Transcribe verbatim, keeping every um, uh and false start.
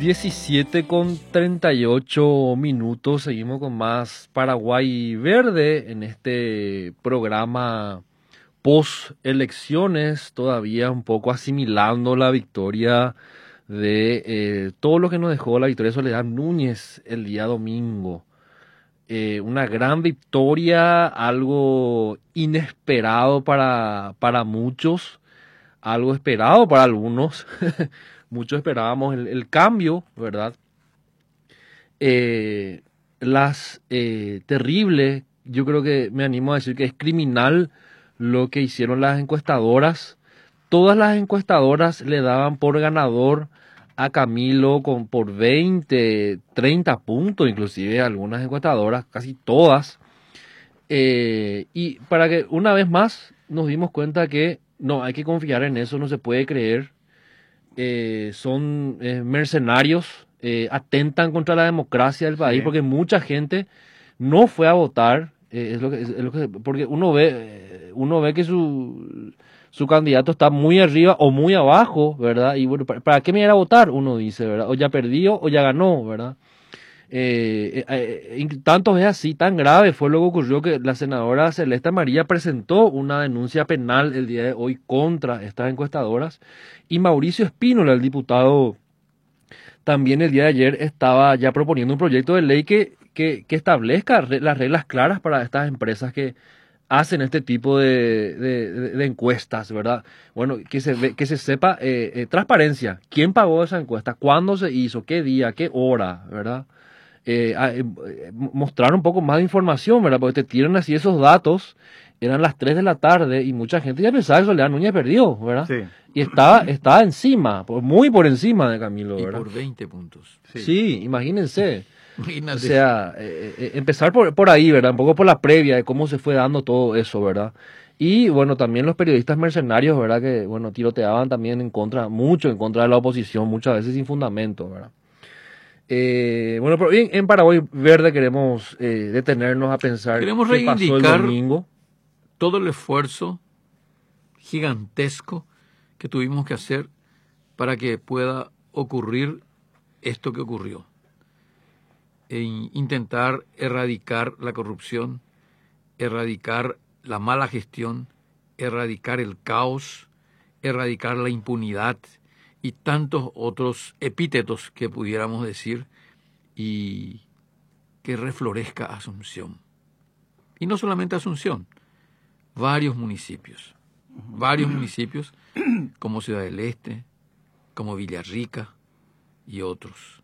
diecisiete con treinta y ocho minutos, seguimos con más Paraguay Verde en este programa post elecciones, todavía un poco asimilando la victoria de eh, todo lo que nos dejó la victoria de Soledad Núñez el día domingo. Eh, una gran victoria, algo inesperado para, para muchos, algo esperado para algunos. Muchos esperábamos el, el cambio, ¿verdad? Eh, las eh, terribles, yo creo que me animo a decir que es criminal lo que hicieron las encuestadoras. Todas las encuestadoras le daban por ganador a Camilo con por veinte, treinta puntos, inclusive algunas encuestadoras, casi todas. Eh, y para que una vez más nos dimos cuenta que no hay que confiar en eso, no se puede creer. Eh, son eh, mercenarios, eh, atentan contra la democracia del país, Sí. porque mucha gente no fue a votar, eh, es lo que, es, es lo que- porque uno ve, eh, uno ve que su, su candidato está muy arriba o muy abajo, ¿verdad? Y bueno, ¿para, para qué me ir a votar? Uno dice, ¿verdad? O ya perdió o ya ganó, ¿verdad? Eh, eh, eh, tanto es así, tan grave fue lo que ocurrió que la senadora Celeste María presentó una denuncia penal el día de hoy contra estas encuestadoras, y Mauricio Espínola, el diputado, también el día de ayer estaba ya proponiendo un proyecto de ley que, que, que establezca re- las reglas claras para estas empresas que hacen este tipo de, de- de- de encuestas, ¿verdad? Bueno, que se, ve- que se sepa eh, eh, transparencia, quién pagó esa encuesta, cuándo se hizo, qué día, qué hora, ¿verdad? eh, a- eh, mostrar un poco más de información, ¿verdad? Porque te tiran así esos datos, eran las tres de la tarde y mucha gente ya pensaba que Soledad Núñez perdió, ¿verdad? Sí, Y estaba, estaba encima, por- muy por encima de Camilo, Y ¿verdad? por veinte puntos. sí. Sí, imagínense. O Imagínate. sea, eh, eh, empezar por, por ahí, ¿verdad? Un poco por la previa de cómo se fue dando todo eso, ¿verdad? Y bueno, también los periodistas mercenarios, ¿verdad? Que, bueno, tiroteaban también en contra, mucho en contra de la oposición, muchas veces sin fundamento, ¿verdad? Eh, bueno, pero bien, en Paraguay Verde queremos eh, detenernos a pensar Queremos qué pasó el reivindicar domingo. todo el esfuerzo gigantesco que tuvimos que hacer para que pueda ocurrir esto que ocurrió. E in- intentar erradicar la corrupción, erradicar la mala gestión, erradicar el caos, erradicar la impunidad y tantos otros epítetos que pudiéramos decir, y que reflorezca Asunción. Y no solamente Asunción, varios municipios, varios municipios como Ciudad del Este, como Villarrica y otros.